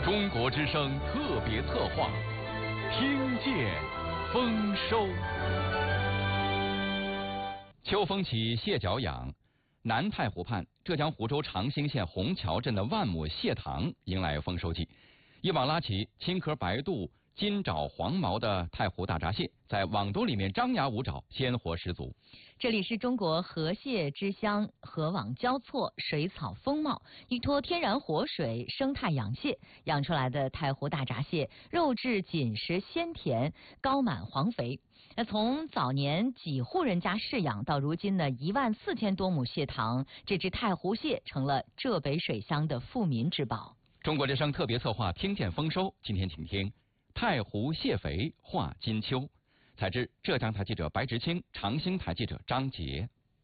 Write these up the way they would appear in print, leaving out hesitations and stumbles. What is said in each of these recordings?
中国之声特别策划，听见丰收。秋风起，蟹脚痒。南太湖畔，浙江湖州长兴县虹桥镇的万亩蟹塘迎来丰收季。一网拉起青壳白肚、金爪黄毛的太湖大闸蟹，在网兜里面张牙舞爪，鲜活十足。 这里是中国河蟹之乡，河网交错，水草丰茂，依托天然活水，生态养蟹养出来的太湖大闸蟹，肉质紧实鲜甜，高满黄肥。从早年几户人家饲养到如今的14000多亩蟹塘，这只太湖蟹成了浙北水乡的富民之宝。 中国之声特别策划，听见丰收。今天请听太湖蟹肥话金秋，采自浙江台记者白直清，长兴台记者张杰。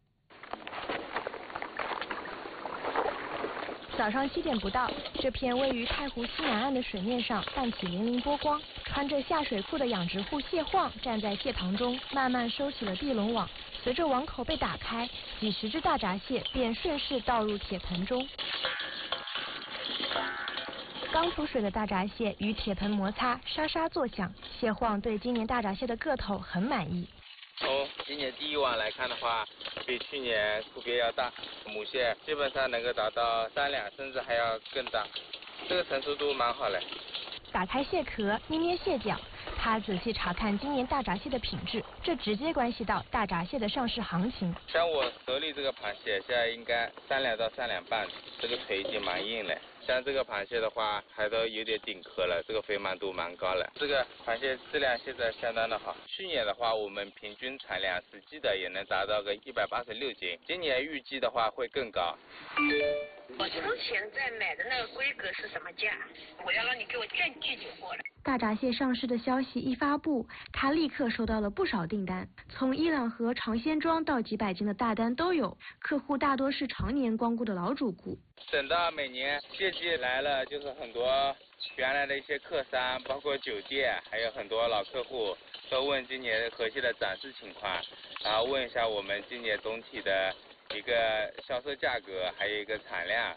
早上7点不到，这片位于太湖西南岸的水面上泛起粼粼波光。穿着下水裤的养殖户蟹晃站在蟹塘中，慢慢收起了地笼网。随着网口被打开，几十只大闸蟹便顺势倒入铁盆中。刚出水的大闸蟹与铁盆摩擦，沙沙作响。蟹晃对今年大闸蟹的个头很满意。 从今年第一网来看的话，比去年图别要大，母蟹基本上能够达到3两，甚至还要更大，这个成熟度蛮好嘞。 打开蟹壳，捏捏蟹脚，他仔细查看今年大闸蟹的品质，这直接关系到大闸蟹的上市行情。 像我手里这个螃蟹，现在应该3两到3两半，这个腿已经蛮硬了。像这个螃蟹的话，还都有点顶壳了，这个肥满度蛮高了。这个螃蟹质量现在相当的好。去年的话，我们平均产量实际的也能达到个186斤，今年预计的话会更高。 我之前在买的那个规格是什么价？我要让你给我更具体货了。 大闸蟹上市的消息一发布，他立刻收到了不少订单，从伊朗河、长鲜庄到几百斤的大单都有。客户大多是常年光顾的老主顾。 等到每年蟹季来了，就是很多原来的一些客商，包括酒店，还有很多老客户都问今年河蟹的展示情况，然后问一下我们今年总体的一个销售价格，还有一个产量。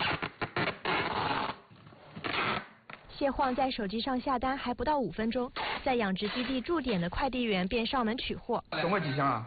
蟹晃在手机上下单还不到5分钟，在养殖基地驻点的快递员便上门取货。 送我几箱啊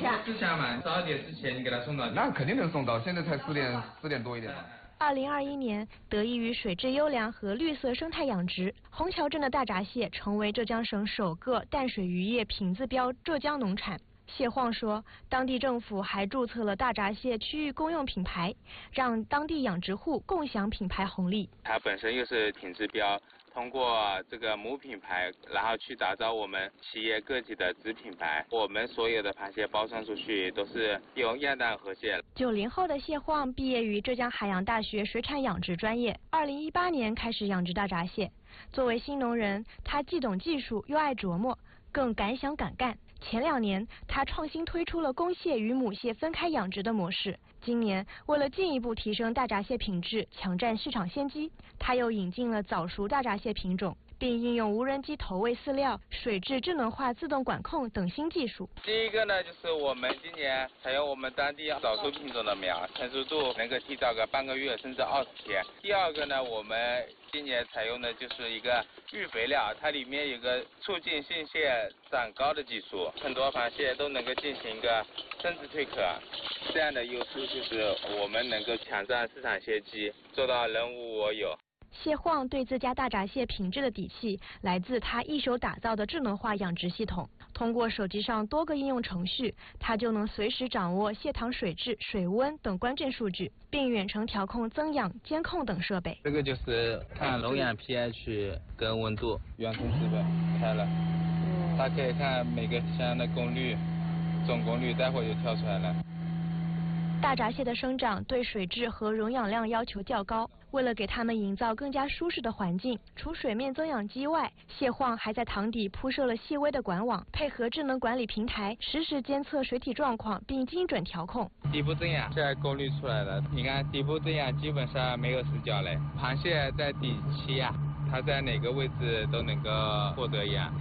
4箱嘛，早点之前你给他送到。 那肯定能送到，现在才4点多一点。 2021年，得益于水质优良和绿色生态养殖，虹桥镇的大闸蟹成为浙江省首个淡水渔业品质标浙江农产。蟹晃说，当地政府还注册了大闸蟹区域公用品牌，让当地养殖户共享品牌红利。 它本身又是品质标，通过这个母品牌，然后去打造我们企业个体的子品牌。我们所有的螃蟹包装出去都是用亚淡河蟹。 90后的蟹晃毕业于浙江海洋大学水产养殖专业，2018年开始养殖大闸蟹。作为新农人，他既懂技术又爱琢磨，更敢想敢干。前2年，他创新推出了公蟹与母蟹分开养殖的模式。今年，为了进一步提升大闸蟹品质，抢占市场先机，他又引进了早熟大闸蟹品种，并应用无人机投喂饲料、水质智能化自动管控等新技术。 第一个呢，就是我们今年采用我们当地早熟品种的苗，成熟度能够提早个半个月甚至20天。第二个呢，我们今年采用的就是一个育肥料，它里面有个促进性蟹长高的技术，很多螃蟹都能够进行一个生殖蜕壳。这样的优势就是我们能够抢占市场先机，做到人无我有。 蟹晃对自家大闸蟹品质的底气来自他一手打造的智能化养殖系统。通过手机上多个应用程序，他就能随时掌握蟹塘水质、水温等关键数据，并远程调控增氧、监控等设备。 这个就是看溶氧 pH 跟温度，远程识别开了，它可以看每个箱的功率、总功率，待会就跳出来了。 大闸蟹的生长对水质和溶氧量要求较高，为了给它们营造更加舒适的环境，除水面增氧机外，蟹晃还在塘底铺设了细微的管网，配合智能管理平台，实时监测水体状况并精准调控。 底部增氧现在功率出来了，你看底部增氧基本上没有死角嘞，螃蟹在底栖呀，它在哪个位置都能够获得氧。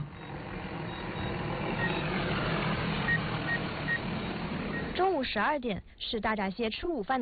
中午12点是大闸蟹吃午饭的